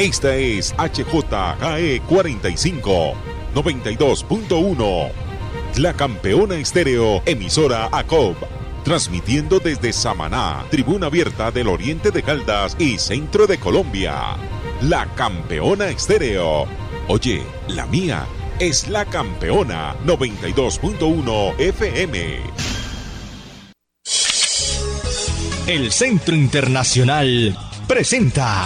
Esta es HJKE 45, 92.1. La Campeona Estéreo, emisora ACOB. Transmitiendo desde Samaná, Tribuna Abierta del Oriente de Caldas y Centro de Colombia. La Campeona Estéreo. Oye, la mía es La Campeona 92.1 FM. El Centro Internacional presenta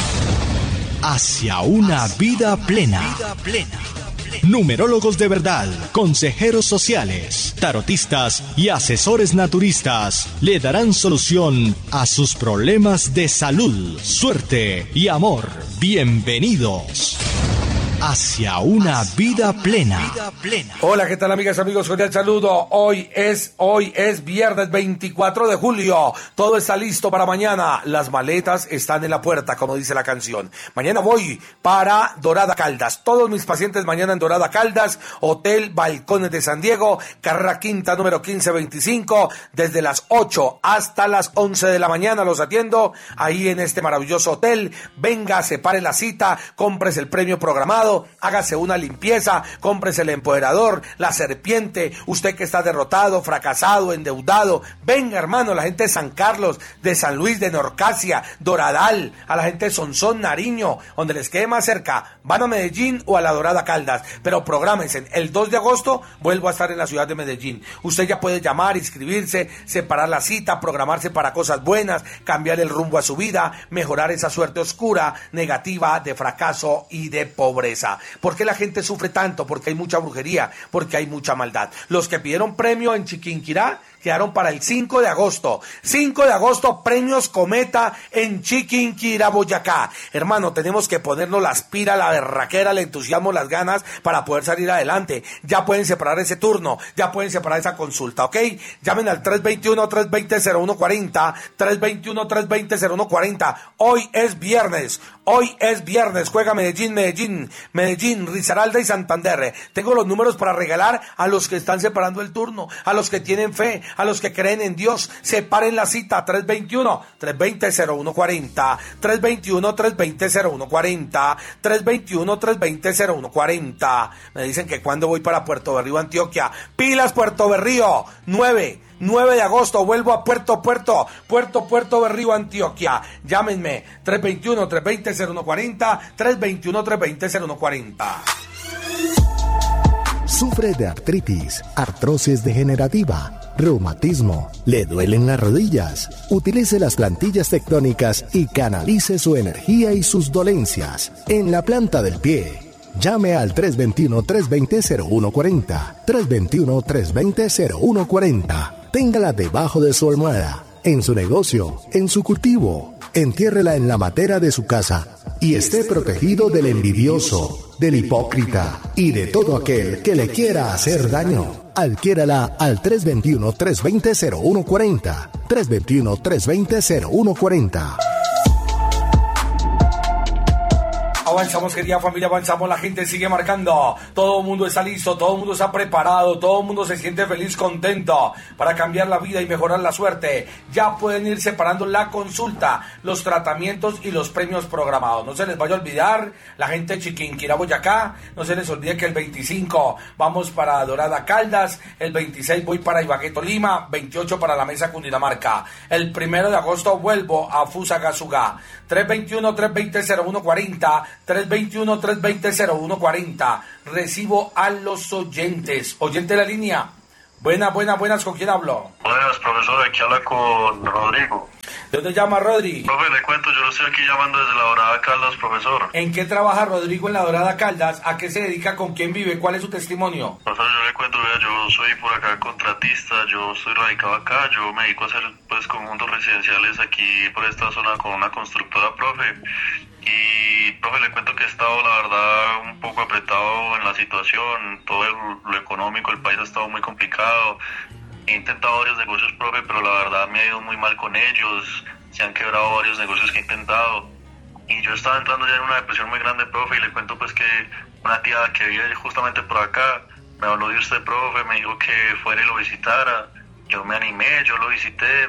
Hacia una vida plena. Numerólogos de verdad, consejeros sociales, tarotistas y asesores naturistas le darán solución a sus problemas de salud, suerte y amor. Bienvenidos hacia una vida plena. Hola, ¿qué tal, amigas, amigos? Cordial saludo. Hoy es viernes 24 de julio. Todo está listo para mañana. Las maletas están en la puerta, como dice la canción. Mañana voy para Dorada Caldas. Todos mis pacientes mañana en Dorada Caldas, Hotel Balcones de San Diego, carrera quinta, número 1525. Desde las 8 hasta las 11 de la mañana los atiendo ahí en este maravilloso hotel. Venga, separe la cita, cómprese el premio programado, hágase una limpieza, cómprese el empoderador, la serpiente, usted que está derrotado, fracasado, endeudado. Venga, hermano, la gente de San Carlos, de San Luis, de Norcasia, Doradal, a la gente de Sonsón, Nariño, donde les quede más cerca, van a Medellín o a la Dorada Caldas, pero prográmense. El 2 de agosto vuelvo a estar en la ciudad de Medellín. Usted ya puede llamar, inscribirse, separar la cita, programarse para cosas buenas, cambiar el rumbo a su vida, mejorar esa suerte oscura, negativa, de fracaso y de pobreza. ¿Por qué la gente sufre tanto? Porque hay mucha brujería, porque hay mucha maldad. Los que pidieron premio en Chiquinquirá quedaron para el 5 de agosto. 5 de agosto, premios Cometa en Chiquinquirá, Boyacá. Hermano, tenemos que ponernos las pilas, la berraquera, el entusiasmo, las ganas para poder salir adelante. Ya pueden separar ese turno, ya pueden separar esa consulta, ¿ok? Llamen al 321-320-0140, 321-320-0140. Hoy es viernes, juega Medellín, Risaralda y Santander. Tengo los números para regalar a los que están separando el turno, a los que tienen fe, a los que creen en Dios. Separen la cita, 321-320-0140, 321-320-0140, 321-320-0140. Me dicen que cuando voy para Puerto Berrío, Antioquia. Pilas, Puerto Berrío, 9 de agosto, vuelvo a Puerto Berrío, Antioquia. Llámenme, 321-320-0140, 321-320-0140. Sufre de artritis, artrosis degenerativa, reumatismo, le duelen las rodillas. Utilice las plantillas tectónicas y canalice su energía y sus dolencias en la planta del pie. Llame al 321-320-0140, 321-320-0140. Téngala debajo de su almohada, en su negocio, en su cultivo. Entiérrela en la matera de su casa y esté protegido del envidioso, del hipócrita y de todo aquel que le quiera hacer daño. Adquiérala al 321-320-0140, 321-320-0140. Avanzamos, querida familia, avanzamos, la gente sigue marcando, todo el mundo está listo, todo el mundo está preparado, todo el mundo se siente feliz, contento para cambiar la vida y mejorar la suerte. Ya pueden ir separando la consulta, los tratamientos y los premios programados. No se les vaya a olvidar, la gente de Chiquinquirá, Boyacá, no se les olvide que el 25 vamos para Dorada Caldas, el 26 voy para Ibagué, Tolima, 28 para la Mesa, Cundinamarca. El 1 de agosto vuelvo a Fusagasugá. 321-320-0140, 321-320-0140. Recibo a los oyentes. Oyente de la línea. Buenas, ¿con quién hablo? Buenas, profesor, aquí habla con Rodrigo. ¿De dónde llama Rodri? Profe, le cuento, yo lo estoy aquí llamando desde la Dorada Caldas, profesor. ¿En qué trabaja Rodrigo en la Dorada Caldas? ¿A qué se dedica? ¿Con quién vive? ¿Cuál es su testimonio? Profesor, yo le cuento, vea, yo soy por acá contratista, yo estoy radicado acá, yo me dedico a hacer pues conjuntos residenciales aquí por esta zona con una constructora, profe. Y, profe, le cuento que he estado, la verdad, un poco apretado en la situación, todo lo económico, el país ha estado muy complicado. He intentado varios negocios, profe, pero la verdad me ha ido muy mal con ellos, se han quebrado varios negocios que he intentado. Y yo estaba entrando ya en una depresión muy grande, profe, y le cuento pues que una tía que vive justamente por acá me habló de usted, profe, me dijo que fuera y lo visitara. Yo me animé, yo lo visité.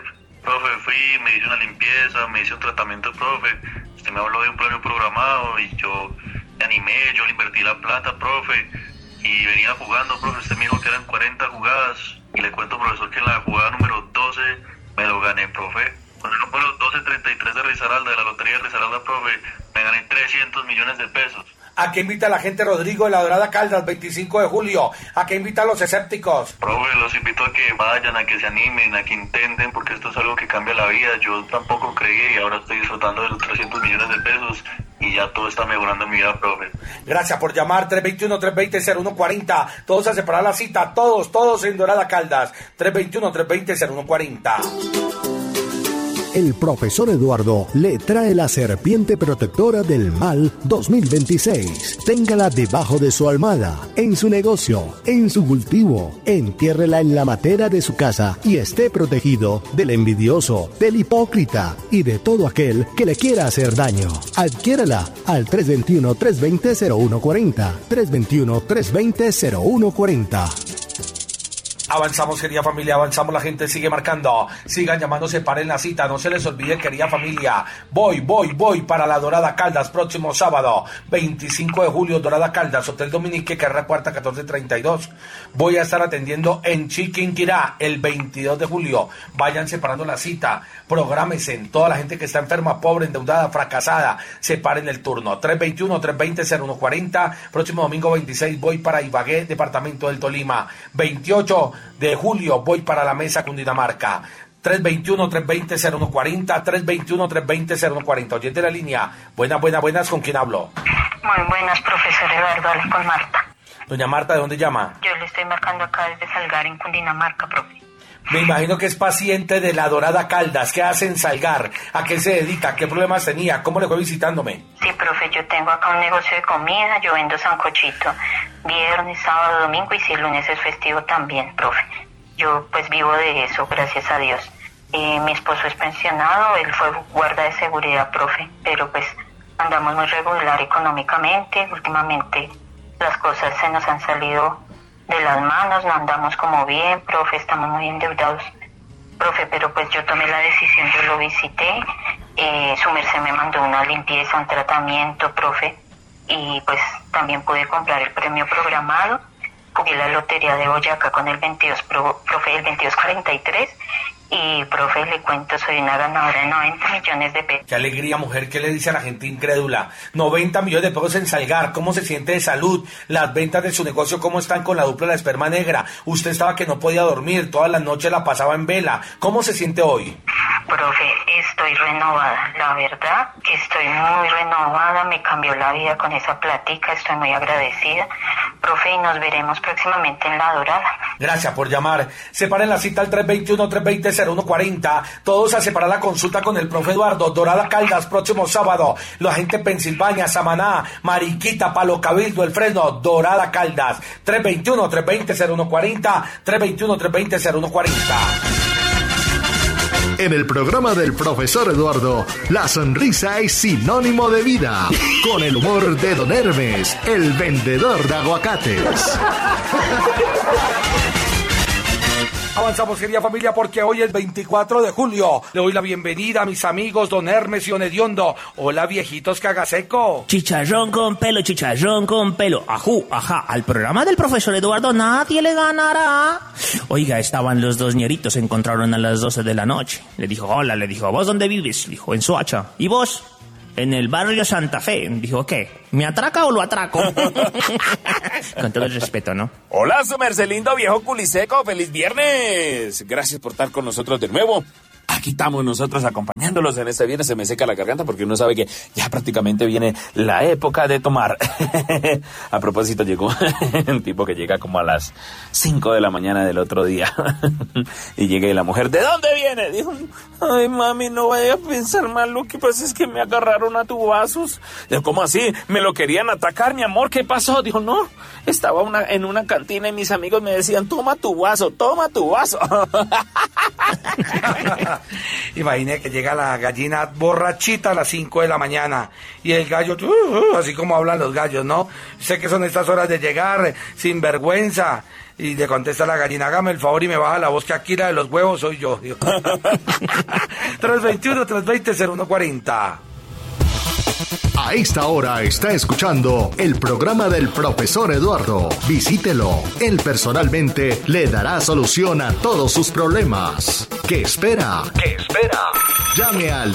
Profe, fui, me hice una limpieza, me hice un tratamiento, profe. Usted me habló de un premio programado y yo me animé, yo le invertí la plata, profe. Y venía jugando, profe. Usted me dijo que eran 40 jugadas. Y le cuento, profesor, que en la jugada número 12 me lo gané, profe. Con el número 1233 de Risaralda, de la lotería de Risaralda, profe, me gané 300 millones de pesos. ¿A qué invita la gente, Rodrigo, de la Dorada Caldas, 25 de julio? ¿A qué invita a los escépticos? Profe, los invito a que vayan, a que se animen, a que intenten, porque esto es algo que cambia la vida. Yo tampoco creí y ahora estoy disfrutando de los 300 millones de pesos y ya todo está mejorando en mi vida, profe. Gracias por llamar, 321-320-0140. Todos a separar la cita, todos en Dorada Caldas, 321-320-0140. El profesor Eduardo le trae la serpiente protectora del mal 2026. Téngala debajo de su almohada, en su negocio, en su cultivo. Entiérrela en la matera de su casa y esté protegido del envidioso, del hipócrita y de todo aquel que le quiera hacer daño. Adquiérala al 321-320-0140. 321-320-0140. Avanzamos, querida familia, avanzamos, la gente sigue marcando, sigan llamando, separen la cita, no se les olvide, querida familia, voy para la Dorada Caldas, próximo sábado, 25 de julio, Dorada Caldas, Hotel Dominique, carrera cuarta 1432, voy a estar atendiendo en Chiquinquirá, el 22 de julio, vayan separando la cita, prográmense, toda la gente que está enferma, pobre, endeudada, fracasada, separen el turno, 321-320-0140, próximo domingo 26, voy para Ibagué, departamento del Tolima, 28 de julio voy para la Mesa, Cundinamarca. 321-320-0140, 321-320-0140. Oyente de la línea. Buenas, ¿con quién hablo? Muy buenas, profesor Eduardo, hablo con Marta. Doña Marta, ¿de dónde llama? Yo le estoy marcando acá desde Salgar, en Cundinamarca, profe. Me imagino que es paciente de la Dorada Caldas. ¿Qué hace en Salgar? ¿A qué se dedica? ¿Qué problemas tenía? ¿Cómo le fue visitándome? Sí, profe, yo tengo acá un negocio de comida, yo vendo sancochito viernes, sábado, domingo y si el lunes es festivo también, profe. Yo pues vivo de eso, gracias a Dios. Mi esposo es pensionado, él fue guarda de seguridad, profe, pero pues andamos muy regular económicamente. Últimamente las cosas se nos han salido de las manos, no andamos como bien, profe, estamos muy endeudados, profe, pero pues yo tomé la decisión, yo lo visité, su merced me mandó una limpieza, un tratamiento, profe, y pues también pude comprar el premio programado, jugué la lotería de Boyacá con el 22, profe, el 2243, y profe, le cuento, soy una ganadora de 90 millones de pesos. Qué alegría, mujer, ¿qué le dice a la gente incrédula? 90 millones de pesos en Salgar, ¿cómo se siente de salud? Las ventas de su negocio, ¿cómo están con la dupla de la esperma negra? Usted estaba que no podía dormir, todas las noches la pasaba en vela. ¿Cómo se siente hoy? Profe, estoy renovada, la verdad que estoy muy renovada, me cambió la vida con esa plática, estoy muy agradecida, profe, y nos veremos próximamente en La Dorada. Gracias por llamar. Separen la cita al 321-320-0140, todos a separar la consulta con el profe Eduardo. Dorada Caldas, próximo sábado, la gente Pensilvania, Samaná, Mariquita, Palo Cabildo, El Fresno, Dorada Caldas, 321-320-0140, 321-320-0140. En el programa del profesor Eduardo, la sonrisa es sinónimo de vida. Con el humor de Don Hermes, el vendedor de aguacates. Avanzamos, querida familia, porque hoy es 24 de julio. Le doy la bienvenida a mis amigos Don Hermes y Don Hediondo. Hola, viejitos cagaseco. Chicharrón con pelo, ajú, ajá, al programa del profesor Eduardo nadie le ganará. Oiga, estaban los dos ñeritos, se encontraron a las 12 de la noche. Le dijo, hola, ¿vos dónde vives? Dijo, en Soacha. ¿Y vos? En el barrio Santa Fe. Dijo, ¿qué? ¿Me atraca o lo atraco? Con todo el respeto, ¿no? Hola, su merced lindo viejo culiseco. ¡Feliz viernes! Gracias por estar con nosotros de nuevo. Aquí estamos nosotros acompañándolos en este viernes. Se me seca la garganta porque uno sabe que ya prácticamente viene la época de tomar. A propósito, llegó un tipo que llega como a las 5 de la mañana del otro día. Y llega y la mujer, ¿de dónde viene? Dijo, ay, mami, no vaya a pensar mal, lo que pasa es que me agarraron a tubazos. Dijo, ¿cómo así? ¿Me lo querían atacar, mi amor? ¿Qué pasó? Dijo, no, estaba en una cantina y mis amigos me decían, toma tu vaso, toma tu vaso. Imagine que llega la gallina borrachita a las 5 de la mañana y el gallo, así como hablan los gallos, ¿no? Sé que son estas horas de llegar, sin vergüenza. Y le contesta la gallina, hágame el favor y me baja la voz, que aquí la de los huevos soy yo. 321-320-0140. A esta hora está escuchando el programa del profesor Eduardo. Visítelo. Él personalmente le dará solución a todos sus problemas. ¿Qué espera? Llame al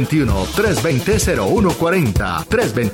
321-320-0140.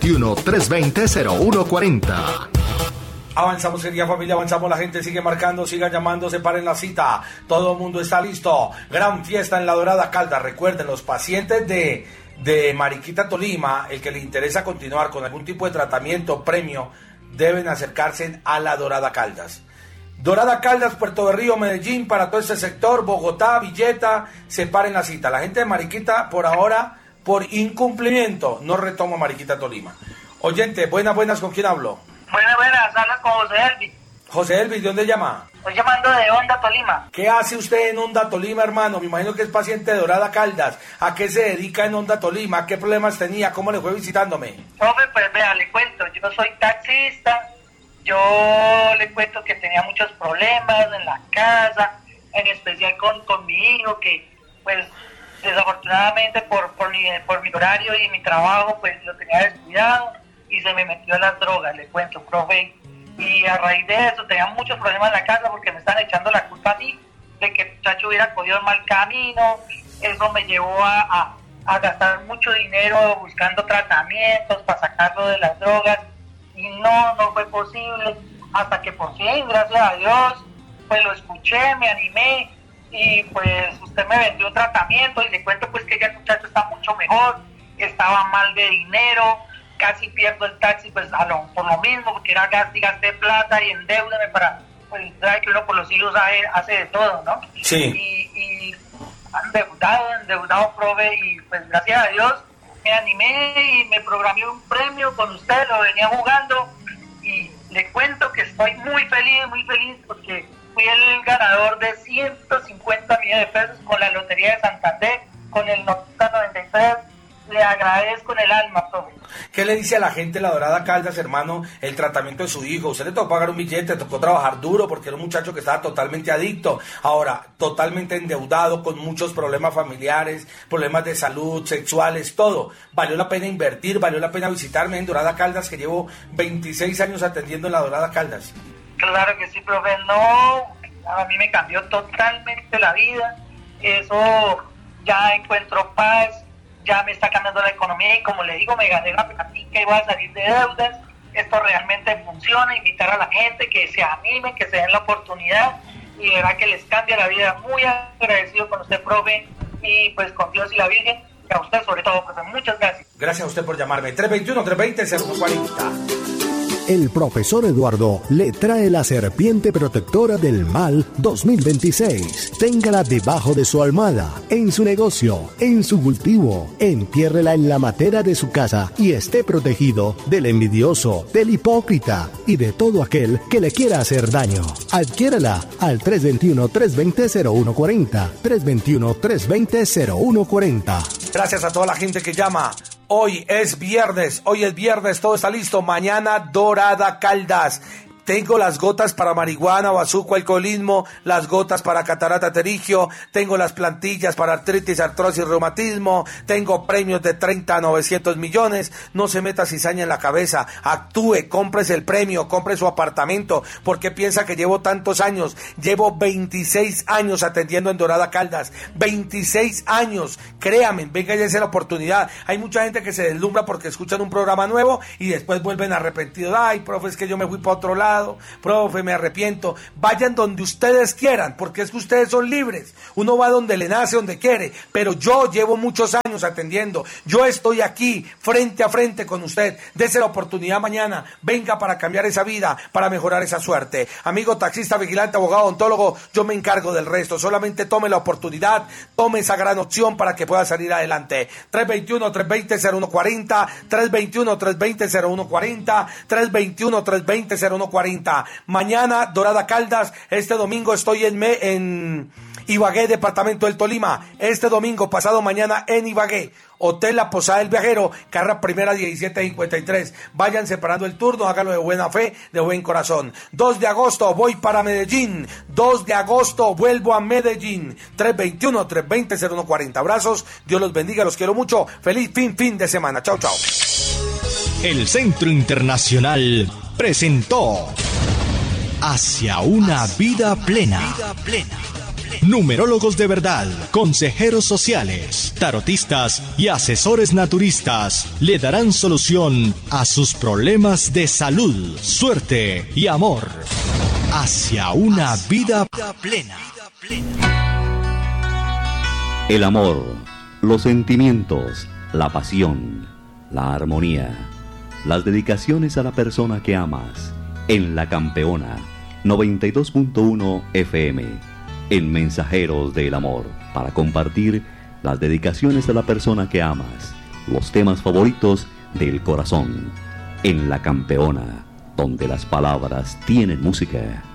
321-320-0140. Avanzamos, querida familia, avanzamos, la gente sigue marcando, siga llamando, separen la cita, todo el mundo está listo, gran fiesta en La Dorada Caldas. Recuerden, los pacientes de Mariquita, Tolima, el que le interesa continuar con algún tipo de tratamiento premio, deben acercarse a La Dorada Caldas. Dorada Caldas, Puerto Berrío, Medellín, para todo este sector, Bogotá, Villeta, separen la cita. La gente de Mariquita, por ahora, por incumplimiento, no retoma Mariquita, Tolima. Oyente, buenas, ¿con quién hablo? Buenas, hablas con José Elvis. José Elvis, ¿de dónde llama? Estoy llamando de Honda, Tolima. ¿Qué hace usted en Honda, Tolima, hermano? Me imagino que es paciente de Dorada Caldas. ¿A qué se dedica en Honda, Tolima? ¿Qué problemas tenía? ¿Cómo le fue visitándome? Profe, pues vea, le cuento, yo soy taxista, yo le cuento que tenía muchos problemas en la casa, en especial con mi hijo, que pues desafortunadamente por mi horario y mi trabajo, pues lo tenía descuidado y se me metió en las drogas, le cuento, profe. Y a raíz de eso tenía muchos problemas en la casa porque me están echando la culpa a mí de que el muchacho hubiera cogido el mal camino. Eso me llevó a gastar mucho dinero buscando tratamientos para sacarlo de las drogas y no fue posible, hasta que por fin, gracias a Dios, pues lo escuché, me animé y pues usted me vendió un tratamiento y le cuento pues que ya el muchacho está mucho mejor, estaba mal de dinero, casi pierdo el taxi pues por lo mismo, porque era gasté plata y endeudame para, pues sabe que uno por los hijos hace de todo, ¿no? Sí. Y endeudado, profe, y pues gracias a Dios me animé y me programé un premio con usted, lo venía jugando y le cuento que estoy muy feliz porque fui el ganador de 150 millones de pesos con la Lotería de Santander, con el 93. Le agradezco en el alma, profe. ¿Qué le dice a la gente de La Dorada Caldas, hermano, el tratamiento de su hijo? Usted le tocó pagar un billete, le tocó trabajar duro porque era un muchacho que estaba totalmente adicto. Ahora, totalmente endeudado, con muchos problemas familiares, problemas de salud, sexuales, todo. Valió la pena invertir, valió la pena visitarme en Dorada Caldas, que llevo 26 años atendiendo en La Dorada Caldas. Claro que sí, profe. No, a mí me cambió totalmente la vida. Eso, ya encuentro paz. Ya me está cambiando la economía y como le digo, me gané la platica y voy a salir de deudas. Esto realmente funciona, invitar a la gente que se anime, que se den la oportunidad y verá que les cambia la vida. Muy agradecido con usted, profe, y pues con Dios y la Virgen, y a usted sobre todo, profe. Muchas gracias. Gracias a usted por llamarme. 321-320-0140. El profesor Eduardo le trae la serpiente protectora del mal 2026. Téngala debajo de su almohada, en su negocio, en su cultivo. Entiérrela en la matera de su casa y esté protegido del envidioso, del hipócrita y de todo aquel que le quiera hacer daño. Adquiérala al 321-320-0140. 321-320-0140. Gracias a toda la gente que llama. Hoy es viernes, todo está listo. Mañana Dorada Caldas. Tengo las gotas para marihuana, bazuco, alcoholismo, las gotas para catarata pterigio, tengo las plantillas para artritis, artrosis, reumatismo, tengo premios de 30 a 900 millones. No se meta cizaña en la cabeza, actúe, cómprese el premio, compre su apartamento. ¿Por qué piensa que llevo tantos años? Llevo 26 años atendiendo en Dorada Caldas, 26 años, créame, venga y dése la oportunidad. Hay mucha gente que se deslumbra porque escuchan un programa nuevo y después vuelven arrepentidos. Ay, profe, es que yo me fui para otro lado. Profe, me arrepiento. Vayan donde ustedes quieran, porque es que ustedes son libres. Uno va donde le nace, donde quiere. Pero yo llevo muchos años atendiendo. Yo estoy aquí, frente a frente con usted. Dese la oportunidad mañana. Venga para cambiar esa vida, para mejorar esa suerte. Amigo taxista, vigilante, abogado, odontólogo, yo me encargo del resto. Solamente tome la oportunidad, tome esa gran opción para que pueda salir adelante. 321-320-0140, 321-320-0140, 321-320-0140. 40. Mañana Dorada Caldas, este domingo estoy en Ibagué, departamento del Tolima. Este domingo, pasado mañana en Ibagué. Hotel La Posada del Viajero, carrera primera 1753. Vayan separando el turno, háganlo de buena fe, de buen corazón. 2 de agosto voy para Medellín. 2 de agosto vuelvo a Medellín. 321-320-0140. Abrazos, Dios los bendiga, los quiero mucho. Feliz fin de semana. Chao, chao. El Centro Internacional presentó Hacia una vida plena. Numerólogos de verdad, consejeros sociales, tarotistas y asesores naturistas le darán solución a sus problemas de salud, suerte y amor. Hacia una vida plena. El amor, los sentimientos, la pasión, la armonía, las dedicaciones a la persona que amas. En La Campeona, 92.1 FM. En Mensajeros del Amor, para compartir las dedicaciones a la persona que amas, los temas favoritos del corazón. En La Campeona, donde las palabras tienen música.